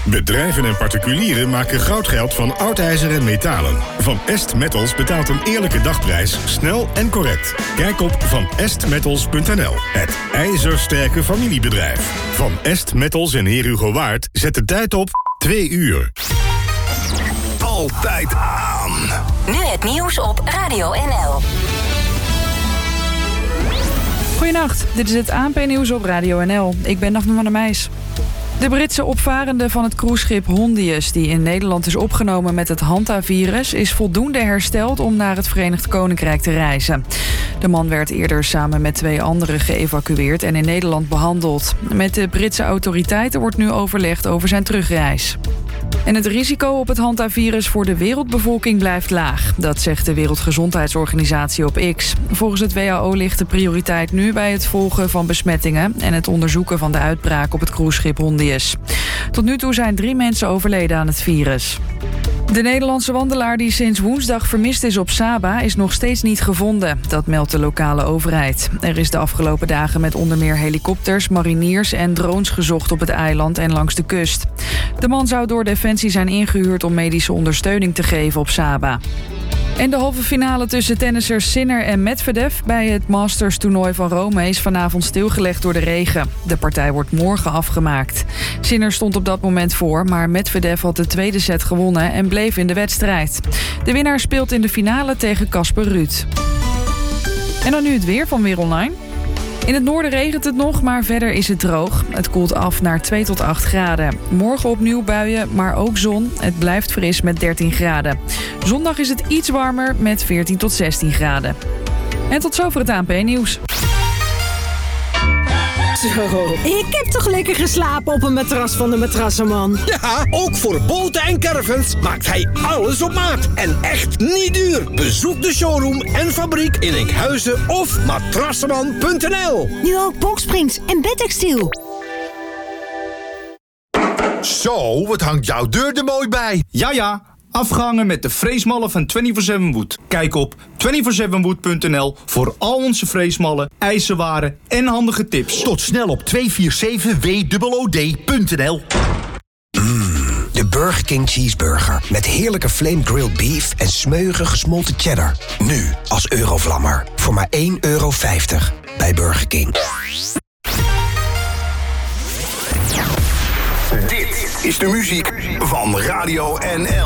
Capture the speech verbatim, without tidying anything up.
Bedrijven en particulieren maken goudgeld van oud ijzer en metalen. Van Est Metals betaalt een eerlijke dagprijs, snel en correct. Kijk op van est metals punt n l. Het ijzersterke familiebedrijf. Van Est Metals en Heer Hugo Waard zet de tijd op twee uur. Altijd aan. Nu het nieuws op Radio N L. Goedenacht, dit is het A N P-nieuws op Radio N L. Ik ben Daphne van der Meijs. De Britse opvarende van het cruiseschip Hondius, die in Nederland is opgenomen met het hantavirus, is voldoende hersteld om naar het Verenigd Koninkrijk te reizen. De man werd eerder samen met twee anderen geëvacueerd en in Nederland behandeld. Met de Britse autoriteiten wordt nu overlegd over zijn terugreis. En het risico op het hantavirus voor de wereldbevolking blijft laag. Dat zegt de Wereldgezondheidsorganisatie op X. Volgens het W H O ligt de prioriteit nu bij het volgen van besmettingen en het onderzoeken van de uitbraak op het cruiseschip Hondius. Tot nu toe zijn drie mensen overleden aan het virus. De Nederlandse wandelaar die sinds woensdag vermist is op Saba is nog steeds niet gevonden. Dat meldt de lokale overheid. Er is de afgelopen dagen met onder meer helikopters, mariniers en drones gezocht op het eiland en langs de kust. De man zou door Defensie zijn ingehuurd om medische ondersteuning te geven op Saba. En de halve finale tussen tennissers Sinner en Medvedev bij het Masters-toernooi van Rome is vanavond stilgelegd door de regen. De partij wordt morgen afgemaakt. Sinner stond op dat moment voor, maar Medvedev had de tweede set gewonnen en bleef in de wedstrijd. De winnaar speelt in de finale tegen Casper Ruud. En dan nu het weer van Weer Online. In het noorden regent het nog, maar verder is het droog. Het koelt af naar twee tot acht graden. Morgen opnieuw buien, maar ook zon. Het blijft fris met dertien graden. Zondag is het iets warmer met veertien tot zestien graden. En tot zover het A N P-nieuws. Zo, ik heb toch lekker geslapen op een matras van de Matrassenman. Ja, ook voor boten en caravans maakt hij alles op maat. En echt niet duur. Bezoek de showroom en fabriek in Enkhuizen of matrassenman punt n l. Nu ook boksprings en bedtextiel. Zo, wat hangt jouw deur er mooi bij. Ja, ja. Afgehangen met de freesmallen van vierentwintig zeven Wood. Kijk op vierentwintig zeven wood punt n l voor al onze freesmallen, ijzerwaren en handige tips. Tot snel op tweehonderdzevenenveertig w o d punt n l. Mm, de Burger King Cheeseburger. Met heerlijke flame grilled beef en smeuige gesmolten cheddar. Nu als Eurovlammer. Voor maar één euro vijftig bij Burger King. Dit is de muziek van Radio N L.